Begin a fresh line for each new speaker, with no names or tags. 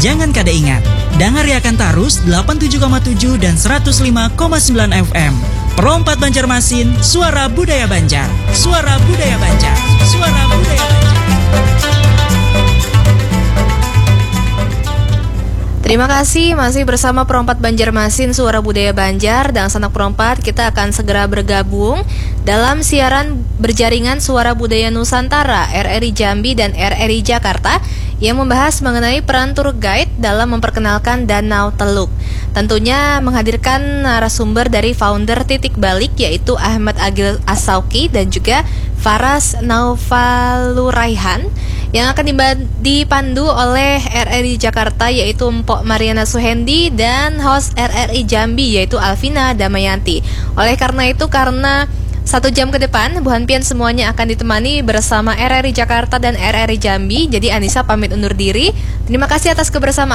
Jangan kada ingat, dangariakan tarus 87,7 dan 105,9 FM. Perompat Banjarmasin, suara budaya Banjar. Suara budaya Banjar. Suara budaya Banjar.
Terima kasih, masih bersama Perompat Banjarmasin, Suara Budaya Banjar. Dan sanak perompat, kita akan segera bergabung dalam siaran berjaringan Suara Budaya Nusantara RRI Jambi dan RRI Jakarta yang membahas mengenai peran tour guide dalam memperkenalkan Danau Teluk. Tentunya menghadirkan narasumber dari founder Titik Balik, yaitu Ahmad Agil Asauki dan juga Faras Naufaluraihan, yang akan dipandu oleh RRI Jakarta yaitu Mpok Mariana Suhendi dan host RRI Jambi yaitu Alvina Damayanti. Oleh karena itu, karena 1 jam ke depan Bu Hanpian semuanya akan ditemani bersama RRI Jakarta dan RRI Jambi, jadi Anissa pamit undur diri. Terima kasih atas kebersamaan